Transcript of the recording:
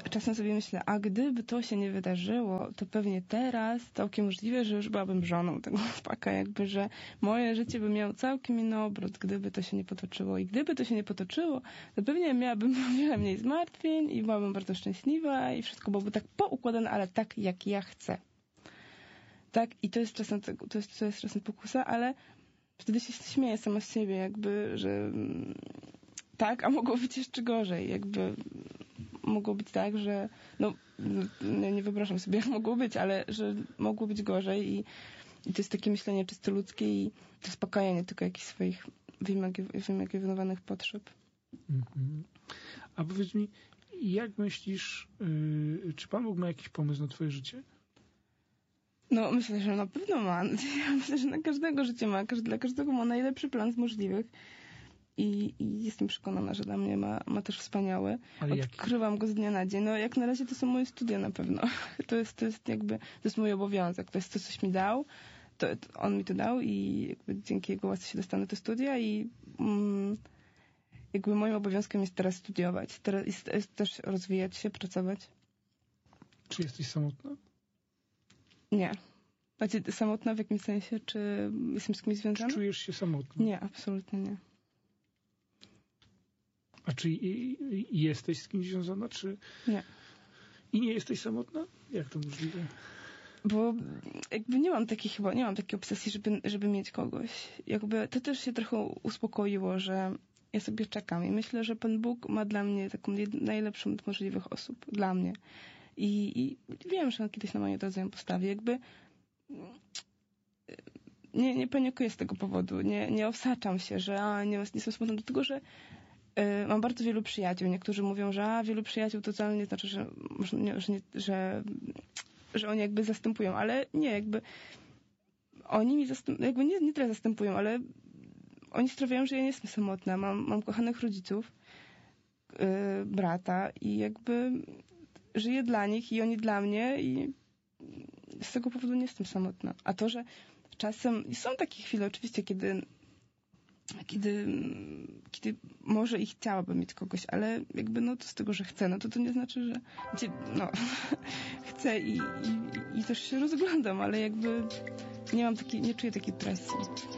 czasem sobie myślę, a gdyby to się nie wydarzyło, to pewnie teraz całkiem możliwe, że już byłabym żoną tego chłopaka, jakby, że moje życie by miało całkiem inny obrót, gdyby to się nie potoczyło. I gdyby to się nie potoczyło, to pewnie miałabym o wiele mniej zmartwień i byłabym bardzo szczęśliwa i wszystko byłoby tak poukładane, ale tak, jak ja chcę. Tak, i to jest czasem pokusa, ale wtedy się śmieję sama z siebie, jakby, że tak, a mogło być jeszcze gorzej, jakby mogło być tak, że nie wyobrażam sobie, jak mogło być, ale że mogło być gorzej i to jest takie myślenie czysto ludzkie i zaspokajanie tylko jakichś swoich wyimaginowanych potrzeb. Mhm. A powiedz mi, jak myślisz, czy Pan Bóg ma jakiś pomysł na twoje życie? No, myślę, że na pewno ma. Ja myślę, że na każdego życie ma. Dla każdego ma najlepszy plan z możliwych. I jestem przekonana, że dla mnie ma też wspaniały. Odkrywam go z dnia na dzień. No, jak na razie to są moje studia na pewno. To jest mój obowiązek. To jest to, coś mi dał. To on mi to dał i jakby dzięki jego łasce się dostanę te studia i jakby moim obowiązkiem jest teraz studiować. Teraz jest też rozwijać się, pracować. Czy jesteś samotna? Nie. Znaczy, samotna w jakimś sensie? Czy jestem z kimś związana? Czy czujesz się samotna? Nie, absolutnie nie. A czy jesteś z kimś związana, czy... Nie. I nie jesteś samotna? Jak to możliwe? Bo jakby nie mam takiej obsesji, żeby mieć kogoś. Jakby to też się trochę uspokoiło, że ja sobie czekam i myślę, że Pan Bóg ma dla mnie taką najlepszą z możliwych osób. Dla mnie. I wiem, że on kiedyś na mojej drodze ją postawi. Jakby nie panikuję z tego powodu. Nie osaczam się, że nie jestem smutna, dlatego że mam bardzo wielu przyjaciół. Niektórzy mówią, że wielu przyjaciół to wcale nie znaczy, że oni jakby zastępują, ale nie, jakby oni mi jakby nie tyle zastępują, ale oni sprawiają, że ja nie jestem samotna. Mam kochanych rodziców, brata i jakby żyję dla nich i oni dla mnie i z tego powodu nie jestem samotna. A to, że czasem są takie chwile oczywiście, kiedy może i chciałabym mieć kogoś, ale jakby to z tego, że chcę, to nie znaczy, że chcę i też się rozglądam, ale jakby nie czuję takiej presji.